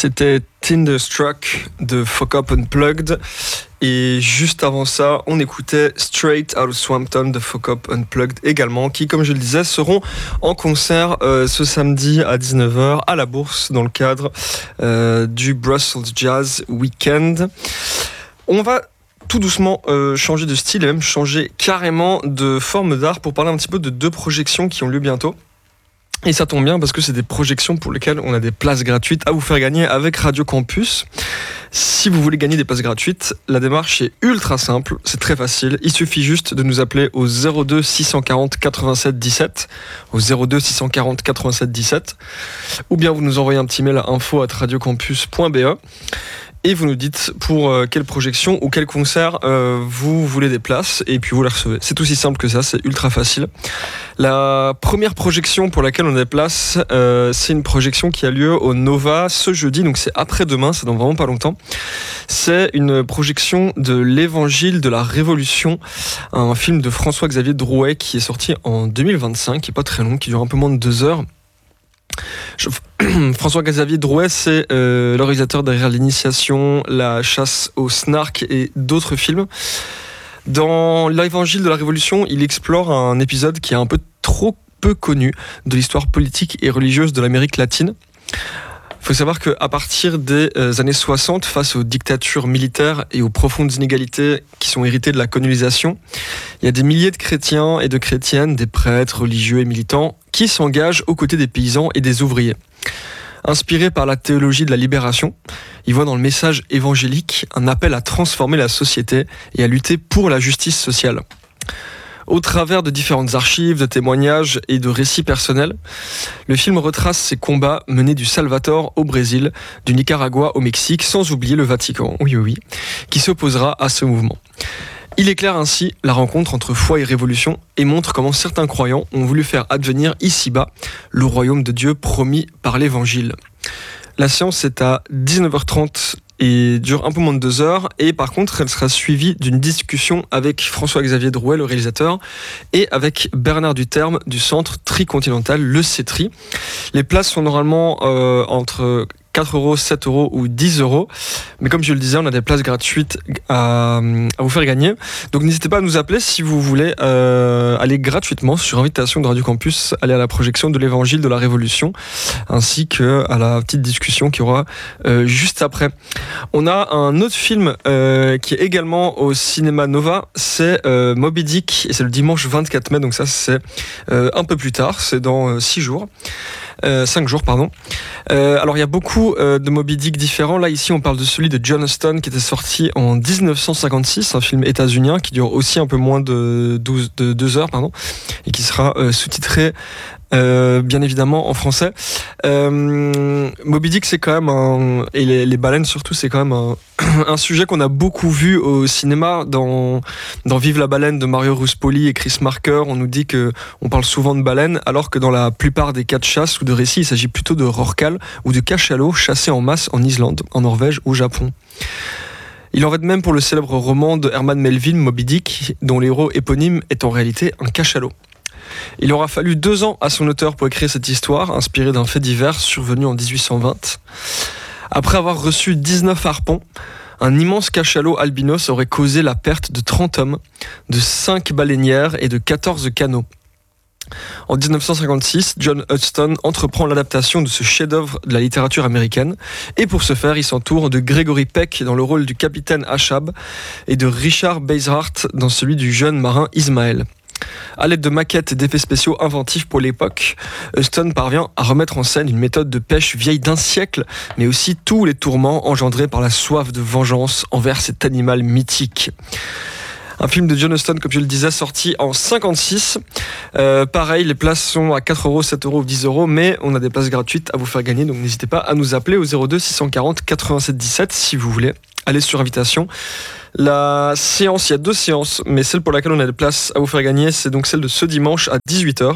C'était Tinderstruck de Fuck Up Unplugged. Et juste avant ça, on écoutait Straight Out of Swampton de Fuck Up Unplugged également, qui, comme je le disais, seront en concert ce samedi à 19h à la Bourse dans le cadre du Brussels Jazz Weekend. On va tout doucement changer de style et même changer carrément de forme d'art pour parler un petit peu de deux projections qui ont lieu bientôt. Et ça tombe bien parce que c'est des projections pour lesquelles on a des places gratuites à vous faire gagner avec Radio Campus. Si vous voulez gagner des places gratuites, la démarche est ultra simple, c'est très facile. Il suffit juste de nous appeler au 02 640 87 17, au 02 640 87 17, ou bien vous nous envoyez un petit mail à info@radiocampus.be. Et vous nous dites pour quelle projection ou quel concert vous voulez des places, et puis vous les recevez. C'est aussi simple que ça, c'est ultra facile. La première projection pour laquelle on a des places, c'est une projection qui a lieu au Nova ce jeudi, donc c'est après-demain, c'est dans vraiment pas longtemps. C'est une projection de l'Évangile de la Révolution, un film de François-Xavier Drouet qui est sorti en 2025, qui est pas très long, qui dure un peu moins de 2 heures. François-Xavier Drouet, c'est le réalisateur derrière L'Initiation, La chasse au snark et d'autres films. Dans l'Évangile de la Révolution, il explore un épisode qui est un peu trop peu connu de l'histoire politique et religieuse de l'Amérique latine. Il faut savoir qu'à partir des années 60, face aux dictatures militaires et aux profondes inégalités qui sont héritées de la colonisation, il y a des milliers de chrétiens et de chrétiennes, des prêtres, religieux et militants, qui s'engagent aux côtés des paysans et des ouvriers. Inspirés par la théologie de la libération, ils voient dans le message évangélique un appel à transformer la société et à lutter pour la justice sociale. Au travers de différentes archives, de témoignages et de récits personnels, le film retrace ces combats menés du Salvador au Brésil, du Nicaragua au Mexique, sans oublier le Vatican, oui, qui s'opposera à ce mouvement. Il éclaire ainsi la rencontre entre foi et révolution et montre comment certains croyants ont voulu faire advenir ici-bas le royaume de Dieu promis par l'Évangile. La séance est à 19h30 et dure un peu moins de 2 heures, et par contre elle sera suivie d'une discussion avec François-Xavier Drouet, le réalisateur, et avec Bernard Duterme du centre tricontinental, le CETRI. Les places sont normalement entre 4 €, 7 € ou 10 €. Mais comme je le disais, on a des places gratuites à vous faire gagner. Donc n'hésitez pas à nous appeler si vous voulez aller gratuitement sur invitation de Radio Campus, aller à la projection de l'Évangile de la Révolution, ainsi que à la petite discussion qu'il y aura juste après. On a un autre film qui est également au cinéma Nova, c'est Moby Dick, et c'est le dimanche 24 mai, donc ça c'est un peu plus tard, c'est dans 5 jours. Alors il y a beaucoup de Moby Dick différents. Là ici on parle de celui de John Huston qui était sorti en 1956, un film états-unien qui dure aussi un peu moins de 2 heures, et qui sera sous-titré bien évidemment en français. Moby Dick, c'est quand même et les baleines surtout, c'est quand même un sujet qu'on a beaucoup vu au cinéma dans Vive la baleine de Mario Ruspoli et Chris Marker. On nous dit que on parle souvent de baleines, alors que dans la plupart des cas de chasse ou de récits, il s'agit plutôt de rorquals ou de cachalots chassés en masse en Islande, en Norvège ou au Japon. Il en va de même pour le célèbre roman de Herman Melville, Moby Dick, dont l'héros éponyme est en réalité un cachalot. Il aura fallu 2 ans à son auteur pour écrire cette histoire, inspirée d'un fait divers survenu en 1820. Après avoir reçu 19 harpons, un immense cachalot albinos aurait causé la perte de 30 hommes, de 5 baleinières et de 14 canots. En 1956, John Huston entreprend l'adaptation de ce chef-d'œuvre de la littérature américaine, et pour ce faire, il s'entoure de Gregory Peck dans le rôle du capitaine Achab et de Richard Basehart dans celui du jeune marin Ismaël. À l'aide de maquettes et d'effets spéciaux inventifs pour l'époque, Huston parvient à remettre en scène une méthode de pêche vieille d'1 siècle, mais aussi tous les tourments engendrés par la soif de vengeance envers cet animal mythique. Un film de John Huston, comme je le disais, sorti en 56. Pareil, les places sont à 4 €, 7 € ou 10 €, mais on a des places gratuites à vous faire gagner, donc n'hésitez pas à nous appeler au 02 640 87 17 si vous voulez aller sur invitation. La séance, il y a 2 séances, mais celle pour laquelle on a des places à vous faire gagner, c'est donc celle de ce dimanche à 18h.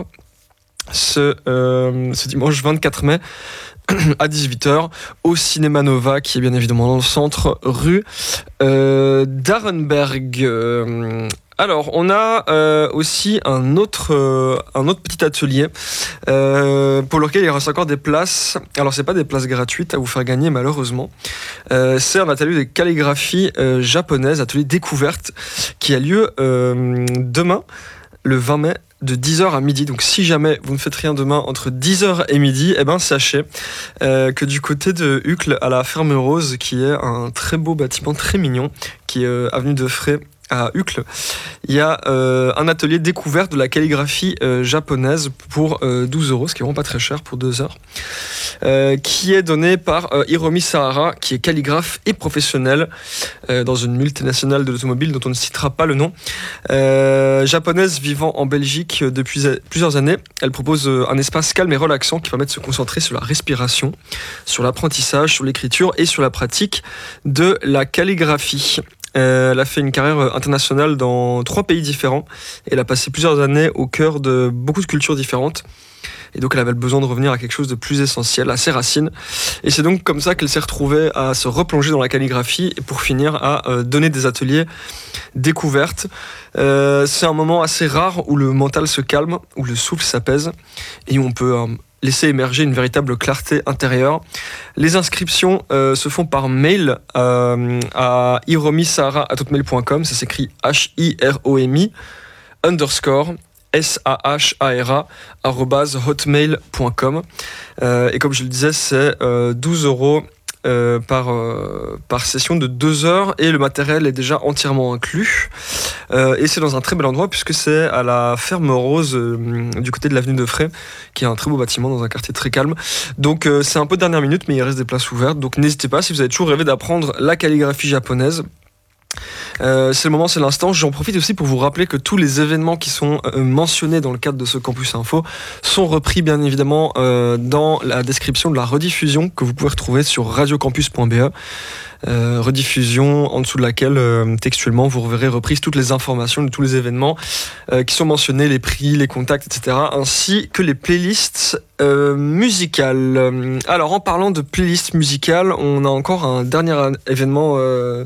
Ce dimanche 24 mai à 18h au Cinéma Nova, qui est bien évidemment dans le centre rue d'Arenberg Alors, on a aussi un autre petit atelier pour lequel il reste encore des places. Alors, c'est pas des places gratuites à vous faire gagner, malheureusement. C'est un atelier de calligraphie japonaise, atelier découverte, qui a lieu demain, le 20 mai, de 10h à midi. Donc si jamais vous ne faites rien demain entre 10h et midi, sachez que du côté de Uccle, à la Ferme Rose, qui est un très beau bâtiment, très mignon, qui est avenue de Fray, à Uccle, il y a un atelier découverte de la calligraphie japonaise pour 12 €, ce qui est vraiment pas très cher pour 2 heures, qui est donné par Hiromi Sahara, qui est calligraphe et professionnel dans une multinationale de l'automobile dont on ne citera pas le nom. Japonaise vivant en Belgique depuis plusieurs années, elle propose un espace calme et relaxant qui permet de se concentrer sur la respiration, sur l'apprentissage, sur l'écriture et sur la pratique de la calligraphie. Elle a fait une carrière internationale dans 3 pays différents. Elle a passé plusieurs années au cœur de beaucoup de cultures différentes. Et donc elle avait besoin de revenir à quelque chose de plus essentiel, à ses racines. Et c'est donc comme ça qu'elle s'est retrouvée à se replonger dans la calligraphie et pour finir à donner des ateliers découvertes. C'est un moment assez rare où le mental se calme, où le souffle s'apaise et où on peut laisser émerger une véritable clarté intérieure. Les inscriptions se font par mail à hiromisahara@hotmail.com. Ça s'écrit HIROMI _ SAHARA@hotmail.com. Et comme je le disais, c'est 12 € par session de 2 heures et le matériel est déjà entièrement inclus. Et c'est dans un très bel endroit puisque c'est à la Ferme Rose du côté de l'avenue de Fray, qui est un très beau bâtiment dans un quartier très calme. Donc c'est un peu de dernière minute, mais il reste des places ouvertes. Donc n'hésitez pas si vous avez toujours rêvé d'apprendre la calligraphie japonaise. C'est le moment, c'est l'instant. J'en profite aussi pour vous rappeler que tous les événements qui sont mentionnés dans le cadre de ce Campus Info sont repris bien évidemment dans la description de la rediffusion que vous pouvez retrouver sur radiocampus.be. Rediffusion en dessous de laquelle textuellement vous reverrez reprises toutes les informations de tous les événements qui sont mentionnés, les prix, les contacts, etc., ainsi que les playlists musicales. Alors en parlant de playlists musicales, on a encore un dernier événement.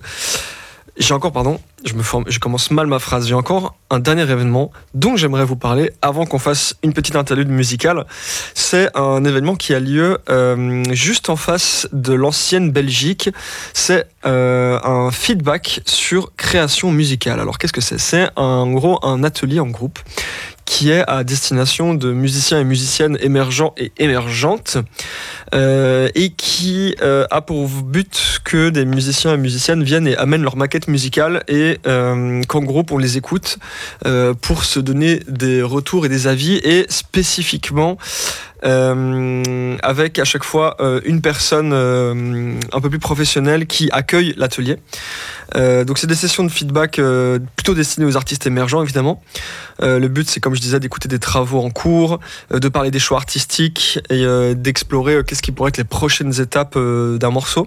Je commence mal ma phrase. J'ai encore un dernier événement dont j'aimerais vous parler avant qu'on fasse une petite interlude musicale. C'est un événement qui a lieu juste en face de l'ancienne Belgique. C'est un feedback sur création musicale. Alors qu'est-ce que c'est ? C'est en gros un atelier en groupe qui est à destination de musiciens et musiciennes émergents et émergentes et qui a pour but que des musiciens et musiciennes viennent et amènent leur maquette musicale et qu'en groupe on les écoute pour se donner des retours et des avis et spécifiquement avec à chaque fois une personne un peu plus professionnelle qui accueille l'atelier. Donc c'est des sessions de feedback plutôt destinées aux artistes émergents évidemment. Le but c'est comme je disais d'écouter des travaux en cours, de parler des choix artistiques et d'explorer qu'est-ce qui pourrait être les prochaines étapes d'un morceau.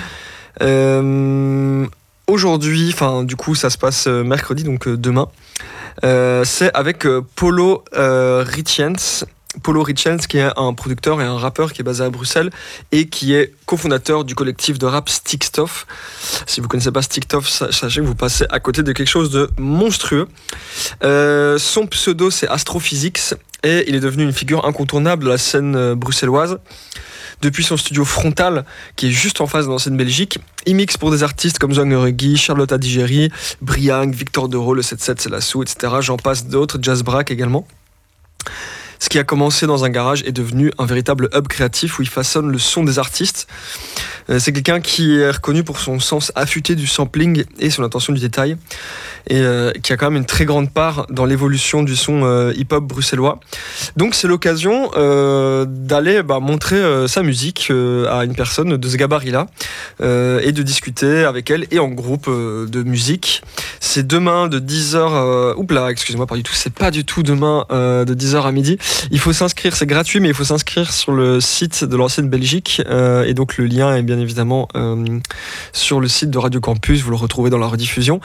Aujourd'hui, du coup ça se passe mercredi, donc demain. C'est avec Polo Richens. Polo Richens, qui est un producteur et un rappeur qui est basé à Bruxelles et qui est cofondateur du collectif de rap Stickstoff. Si vous ne connaissez pas Stickstoff, sachez que vous passez à côté de quelque chose de monstrueux. Son pseudo, c'est Astrophysics et il est devenu une figure incontournable de la scène bruxelloise. Depuis son studio Frontal, qui est juste en face de l'ancienne Belgique, il mixe pour des artistes comme Zoang Reggie, Charlotte Adigéry, Briang, Victor Dero, le 77 c'est la Sou, etc. J'en passe d'autres, Jazz Brack également. Ce qui a commencé dans un garage est devenu un véritable hub créatif où il façonne le son des artistes. C'est quelqu'un qui est reconnu pour son sens affûté du sampling et son attention du détail et qui a quand même une très grande part dans l'évolution du son hip-hop bruxellois. Donc c'est l'occasion d'aller montrer sa musique à une personne de ce gabarit-là et de discuter avec elle et en groupe de musique. C'est demain de 10h... excusez-moi, pas du tout. C'est pas du tout demain de 10h à midi. Il faut s'inscrire, c'est gratuit, mais il faut s'inscrire sur le site de l'ancienne Belgique et donc le lien est bien bien évidemment sur le site de Radio Campus, vous le retrouvez dans la rediffusion.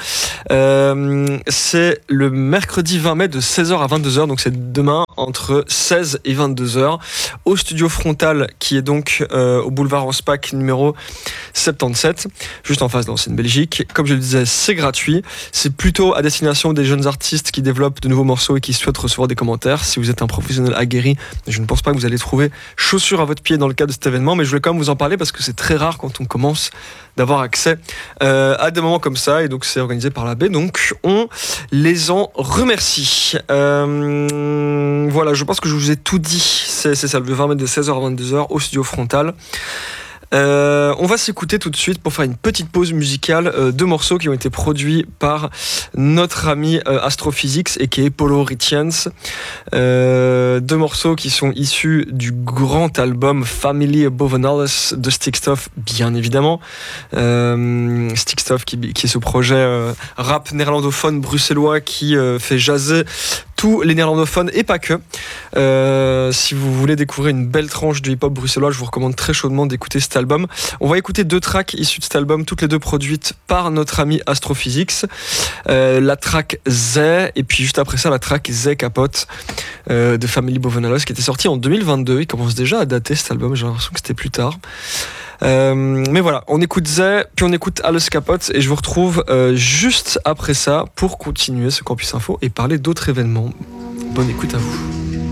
C'est le mercredi 20 mai de 16h à 22h, donc c'est demain entre 16 et 22h au studio Frontal qui est donc au boulevard Rospac numéro 77, juste en face de l'ancienne Belgique. Comme je le disais, c'est gratuit, c'est plutôt à destination des jeunes artistes qui développent de nouveaux morceaux et qui souhaitent recevoir des commentaires. Si vous êtes un professionnel aguerri, je ne pense pas que vous allez trouver chaussures à votre pied dans le cadre de cet événement, mais je voulais quand même vous en parler parce que c'est très rare quand on commence d'avoir accès à des moments comme ça, et donc c'est organisé par la baie, donc on les en remercie. Voilà, je pense que je vous ai tout dit. C'est ça, le 20 mai de 16h à 22h au studio Frontal. On va s'écouter tout de suite pour faire une petite pause musicale, deux morceaux qui ont été produits par notre ami Astrophysics et qui est Polo Richens. Deux morceaux qui sont issus du grand album Family Above All Else de Stikstof, bien évidemment. Stikstof qui est ce projet rap néerlandophone bruxellois qui fait jaser tous les néerlandophones et pas que. Si vous voulez découvrir une belle tranche du hip-hop bruxellois, je vous recommande très chaudement d'écouter cet album. On va écouter deux tracks issues de cet album, toutes les deux produites par notre ami Astrophysics. La track Z, et puis juste après ça la track Z Capote de Family Bovenalos qui était sorti en 2022. Il commence déjà à dater cet album, j'ai l'impression que c'était plus tard. Mais voilà, on écoute Z, puis on écoute Alles Capote, et je vous retrouve juste après ça pour continuer ce Campus Info et parler d'autres événements. Bonne écoute à vous.